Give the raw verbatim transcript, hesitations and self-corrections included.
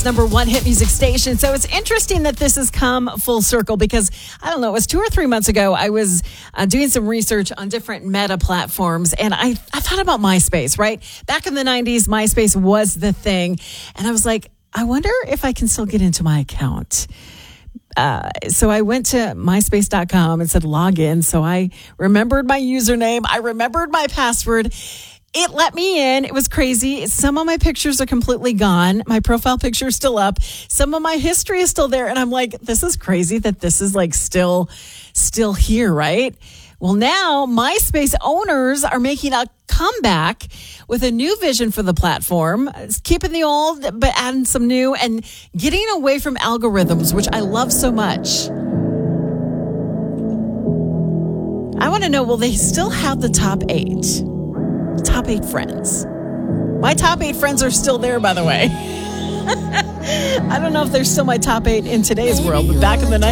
America's number one hit music station. So it's interesting that this has come full circle because, I don't know, it was two or three months ago, I was uh, doing some research on different meta platforms, and I, I thought about MySpace, right? Back in the nineties, MySpace was the thing. And I was like, I wonder if I can still get into my account. Uh, so I went to myspace dot com and said log in. So I remembered my username. I remembered my password. It let me in. It was crazy. Some of my pictures are completely gone. My profile picture is still up. Some of my history is still there. And I'm like, this is crazy that this is like still, still here, right? Well, now MySpace owners are making a comeback with a new vision for the platform, it's keeping the old, but adding some new and getting away from algorithms, which I love so much. I want to know, will they still have the top eight? Top eight friends. My top eight friends are still there, by the way. I don't know if they're still my top eight in today's world, but back in the night.